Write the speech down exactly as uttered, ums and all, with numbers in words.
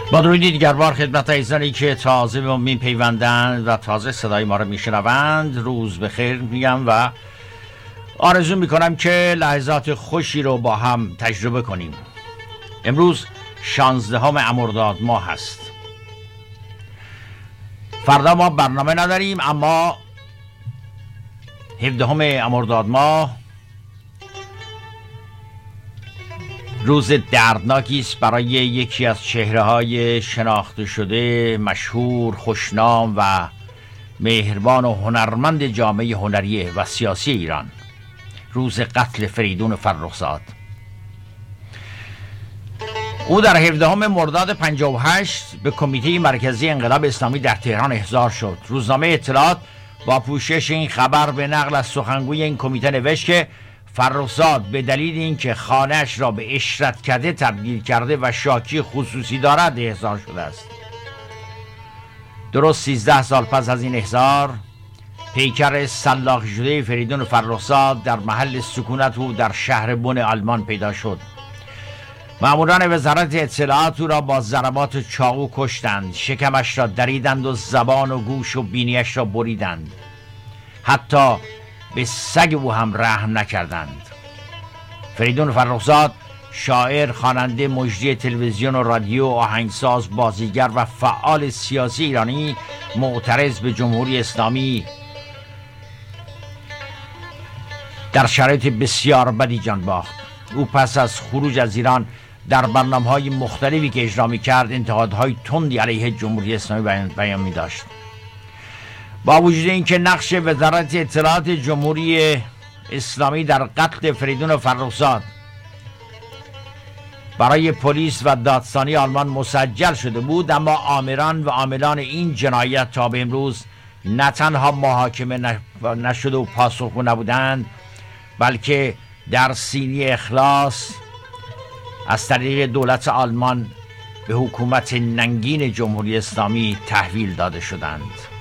با درودی دیگر بار خدمت عزیزانی که تازه به ما میپیوندند و تازه صدای ما رو میشنوند روز بخیر میگم و آرزو میکنم که لحظات خوشی رو با هم تجربه کنیم. امروز شانزدهم مرداد ماه هست. فردا ما برنامه نداریم، اما هفدهم مرداد ماه روز دردناکی است برای یکی از چهره‌های شناخته شده، مشهور، خوشنام و مهربان و هنرمند جامعه هنری و سیاسی ایران. روز قتل فریدون فرخزاد. او در هفدهم مرداد پنجاه و هشت به کمیته مرکزی انقلاب اسلامی در تهران احضار شد. روزنامه اطلاعات با پوشش این خبر به نقل از سخنگوی این کمیته نوشت که فرخزاد به دلیل اینکه خانه‌اش را به اشرتکده تبدیل کرده و شاکی خصوصی دارد احضار شده است. درست سیزده سال پس از این احضار، پیکر سلاخ شده فریدون فرخزاد در محل سکونت او در شهر بن آلمان پیدا شد. ماموران وزارت اطلاعات او را با ضربات چاقو کشتند، شکمش را دریدند و زبان و گوش و بینیش را بریدند. حتی به سگ او هم رحم نکردند. فریدون فرخزاد شاعر، خواننده، مجری تلویزیون و رادیو، آهنگساز، بازیگر و فعال سیاسی ایرانی معترض به جمهوری اسلامی در شرایط بسیار بدی جان باخت. او پس از خروج از ایران در برنامه‌های مختلفی که اجرا می‌کرد انتقادهای تندی علیه جمهوری اسلامی بیان می‌داشت. با وجود اینکه نقش وزارت اطلاعات جمهوری اسلامی در قتل فریدون فرخزاد برای پلیس و دادستانی آلمان مسجل شده بود، اما آمران و عاملان این جنایت تا به امروز نه تنها محاکمه نشده و پاسخگو نبودند، بلکه در سینی اخلاص از طریق دولت آلمان به حکومت ننگین جمهوری اسلامی تحویل داده شدند.